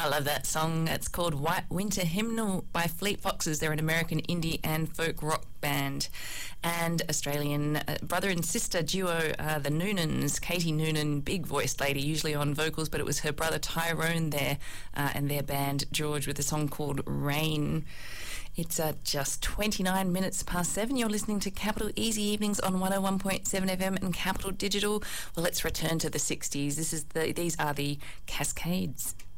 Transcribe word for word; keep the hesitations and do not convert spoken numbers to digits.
I love that song. It's called White Winter Hymnal by Fleet Foxes. They're an American indie and folk rock band. And Australian uh, brother and sister duo, uh, the Noonans. Katie Noonan, big-voiced lady, usually on vocals, but it was her brother Tyrone there uh, and their band George with a song called Rain. It's uh, just twenty-nine minutes past seven. You're listening to Capital Easy Evenings on one oh one point seven F M and Capital Digital. Well, let's return to the sixties. This is the, these are the Cascades.